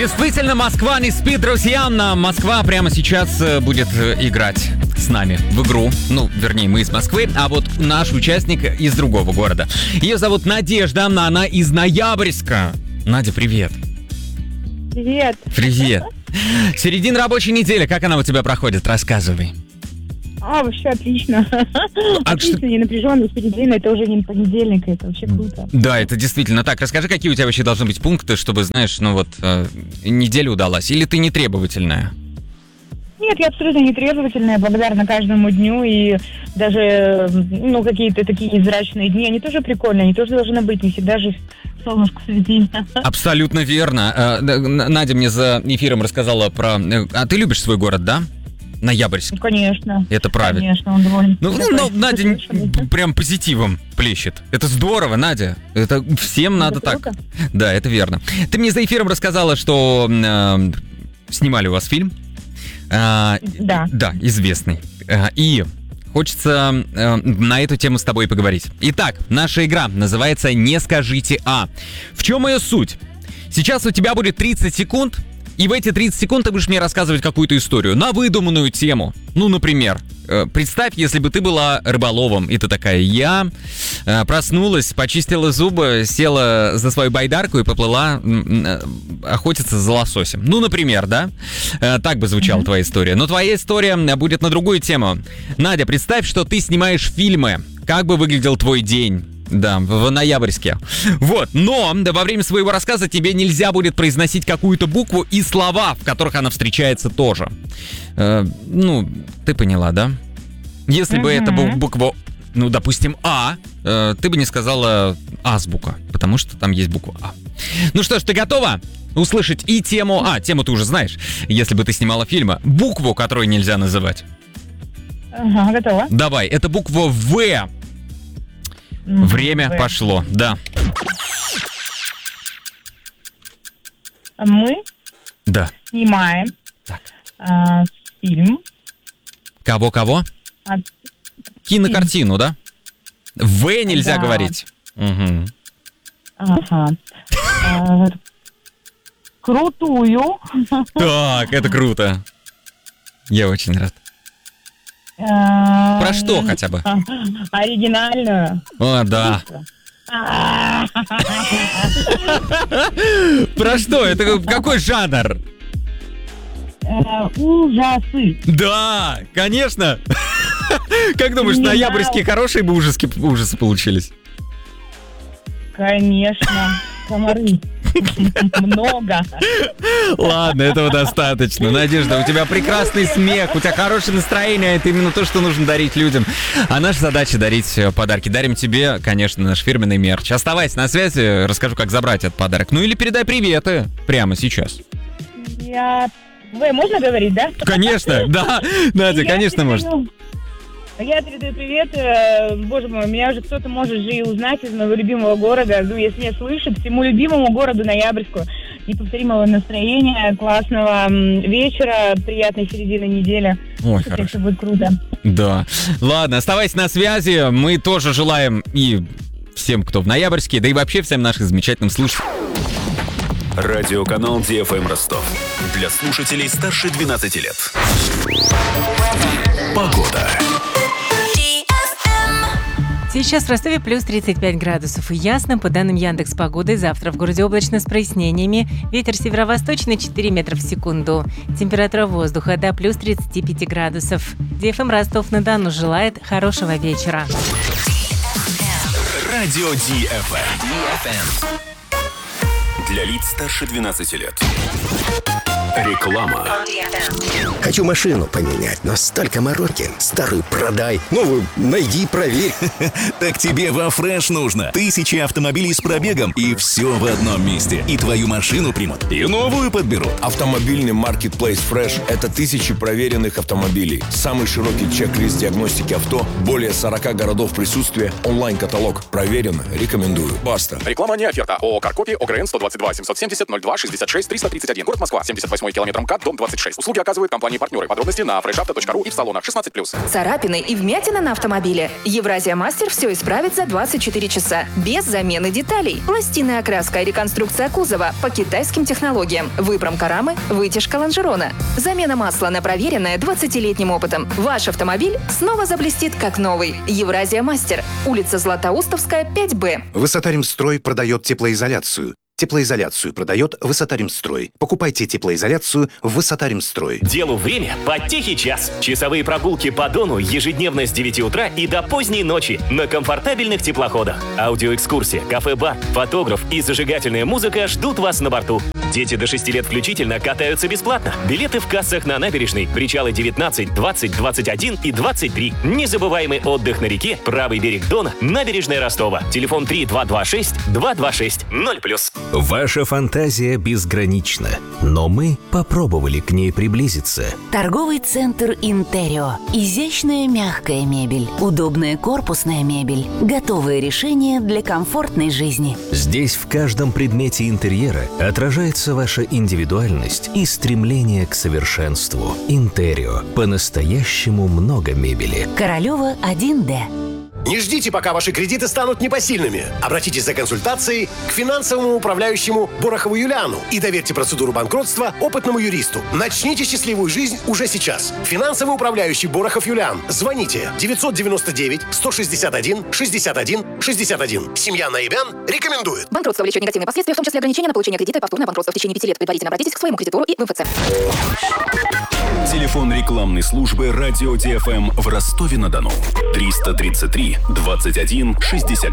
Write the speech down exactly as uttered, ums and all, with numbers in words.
Действительно, Москва не спит, друзья. Москва прямо сейчас будет играть с нами в игру. Ну, вернее, мы из Москвы, а вот наш участник из другого города. Ее зовут Надежда, она из Ноябрьска. Надя, привет. Привет. Привет. Середина рабочей недели, как она у тебя проходит? Рассказывай. А, вообще отлично. А отлично, что... не напряженно, середина, это уже не понедельник, это вообще круто. Да, это действительно так. Расскажи, какие у тебя вообще должны быть пункты, чтобы, знаешь, ну вот, э, неделя удалась. Или ты не требовательная? Нет, я абсолютно не требовательная, благодарна каждому дню, и даже, ну, какие-то такие невзрачные дни, они тоже прикольные, они тоже должны быть, не всегда же солнышко светит. Абсолютно верно. Надя мне за эфиром рассказала про... А ты любишь свой город, да? Ноябрьск. Ну, конечно. Это правильно. Конечно, он довольно... Ну, ну Надя прям позитивом плещет. Это здорово, Надя. Это всем надо это так. Да, это верно. Ты мне за эфиром рассказала, что э, снимали у вас фильм. Э, да. Да, известный. Э, и хочется э, на эту тему с тобой поговорить. Итак, наша игра называется «Не скажите А». В чем ее суть? Сейчас у тебя будет тридцать секунд. И в эти тридцать секунд ты будешь мне рассказывать какую-то историю на выдуманную тему. Ну, например, э, представь, если бы ты была рыболовом, и ты такая: я э, проснулась, почистила зубы, села за свою байдарку и поплыла э, охотиться за лососем. Ну, например, да? Э, так бы звучала mm-hmm. твоя история. Но твоя история будет на другую тему. Надя, представь, что ты снимаешь фильмы. Как бы выглядел твой день? Да, в Ноябрьске. Вот, но да, во время своего рассказа тебе нельзя будет произносить какую-то букву и слова, в которых она встречается тоже. Э, ну, ты поняла, да? Если mm-hmm. бы это была буква, ну, допустим, А, э, ты бы не сказала азбука, потому что там есть буква А. Ну что ж, ты готова услышать и тему... А, тему ты уже знаешь, если бы ты снимала фильм. Букву, которую нельзя называть. Ага, готова. Давай, это буква В. Время в. пошло, да. Мы да. снимаем так. А, фильм. Кого-кого? А, Кинокартину, фильм. Да? В нельзя да. говорить. Угу. Ага. А, крутую. Так, это круто. Я очень рад. Про что хотя бы? Оригинальную. О, да. Про что? Это какой жанр? Ужасы. Да, конечно. Как думаешь, ноябрьские хорошие бы ужасы, ужасы получились? Конечно. Комары. Много. Ладно, этого достаточно. Надежда, у тебя прекрасный смех, у тебя хорошее настроение. Это именно то, что нужно дарить людям. А наша задача — дарить подарки. Дарим тебе, конечно, наш фирменный мерч. Оставайся на связи, расскажу, как забрать этот подарок. Ну или передай приветы прямо сейчас. Я... Вы, можно говорить, да? Конечно, да. Надя, конечно, может. Я передаю привет. Боже мой, меня уже кто-то может же и узнать из моего любимого города. Ну, если меня слышит, всему любимому городу Ноябрьску. Неповторимого настроения, классного вечера, приятной середины недели. Ой, хорошо. Это будет круто. Да. Ладно, оставайся на связи. Мы тоже желаем и всем, кто в Ноябрьске, да и вообще всем нашим замечательным слушателям. Радиоканал Ди Эф Эм Ростов. Для слушателей старше двенадцати лет. Погода. Сейчас в Ростове плюс тридцать пять градусов и ясно. По данным Яндекс.Погоды, завтра в городе облачно с прояснениями. Ветер северо-восточный четыре метра в секунду. Температура воздуха до плюс тридцати пяти градусов. Ди Эф Эм Ростов-на-Дону желает хорошего вечера. Радио Ди Эф Эм. Для лиц старше двенадцати лет. Реклама. Хочу машину поменять, но столько мороки. Старую продай, новую найди, проверь. Так тебе во Фреш нужно. Тысячи автомобилей с пробегом, и все в одном месте. И твою машину примут, и новую подберут. Автомобильный маркетплейс Fresh – это тысячи проверенных автомобилей. Самый широкий чек-лист диагностики авто, более сорока городов присутствия, онлайн-каталог. Проверено, рекомендую. Баста. Реклама не оферта. ООО «Каркопи», ОГРН сто двадцать два два семьсот семьдесят ноль два шестьдесят шесть триста тридцать один. Город Москва, семьдесят восьмой километр МКАД, дом двадцать шесть. Услуги оказывают компании-партнеры. Подробности на фрешавто точка ру и в салонах шестнадцать плюс. Царапины и вмятины на автомобиле. Евразия Мастер все исправит за двадцать четыре часа. Без замены деталей. Пластинная окраска и реконструкция кузова по китайским технологиям. Выпромка рамы, вытяжка лонжерона. Замена масла на проверенное двадцатилетним опытом. Ваш автомобиль снова заблестит как новый. Евразия Мастер. Улица Златоустовская, пять Б. Высотаримстрой продает теплоизоляцию. Теплоизоляцию продает Высотаримстрой. Покупайте теплоизоляцию в Высотаримстрой. Делу время – потехи час. Часовые прогулки по Дону ежедневно с девяти утра и до поздней ночи на комфортабельных теплоходах. Аудиоэкскурсия, кафе-бар, фотограф и зажигательная музыка ждут вас на борту. Дети до шести лет включительно катаются бесплатно. Билеты в кассах на набережной, причалы девятнадцать, двадцать, двадцать один и двадцать три. Незабываемый отдых на реке, правый берег Дона, набережная Ростова. Телефон три два два шесть два два шесть ноль плюс. Ваша фантазия безгранична, но мы попробовали к ней приблизиться. Торговый центр «Интерио». Изящная мягкая мебель, удобная корпусная мебель, готовые решения для комфортной жизни. Здесь в каждом предмете интерьера отражается ваша индивидуальность и стремление к совершенству. «Интерио». По-настоящему много мебели. Королева, один Д. Не ждите, пока ваши кредиты станут непосильными. Обратитесь за консультацией к финансовому управляющему Борохову Юлиану и доверьте процедуру банкротства опытному юристу. Начните счастливую жизнь уже сейчас. Финансовый управляющий Борохов Юлиан. Звоните девятьсот девяносто девять сто шестьдесят один шестьдесят один шестьдесят один. Семья Наибян рекомендует. Банкротство влечет негативные последствия, в том числе ограничения на получение кредита и повторное банкротство в течение пяти лет. Предварительно обратитесь к своему кредитору и в МФЦ. Телефон рекламной службы «Радио Ти Эф Эм» в Ростове-на-Дону. триста тридцать три двадцать один шестьдесят